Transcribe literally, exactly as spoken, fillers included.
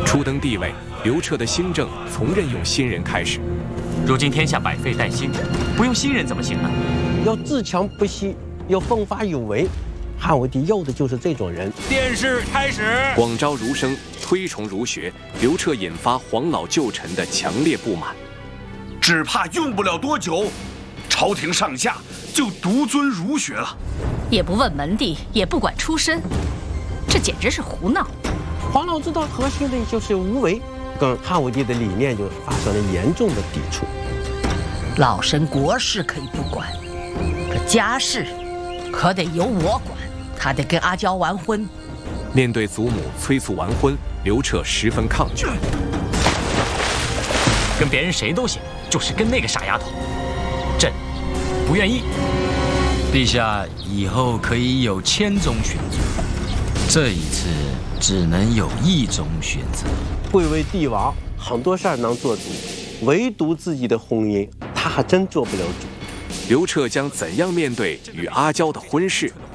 初登帝位，刘彻的新政从任用新人开始。 如今天下百废待兴，不用新人怎么行呢？ 要自强不息，要奋发有为。汉武帝要的就是这种人。 殿试开始。 广招儒生，推崇儒学，刘彻引发黄老旧臣的强烈不满。 只怕用不了多久，朝廷上下就独尊儒学了。 也不问门第，也不管出身，这简直是胡闹。 黄老知道核心的就是无为，跟汉武帝的理念就发生了严重的抵触。 老身国事可以不管，可家事可得由我管。他得跟阿娇完婚。 面对祖母催促完婚，刘彻十分抗拒。 跟别人谁都行，就是跟那个傻丫头，朕不愿意。 陛下以后可以有千种选择，这一次只能有一种选择。 贵为帝王，很多事儿能做主，唯独自己的婚姻，他还真做不了主。 刘彻将怎样面对与阿娇的婚事？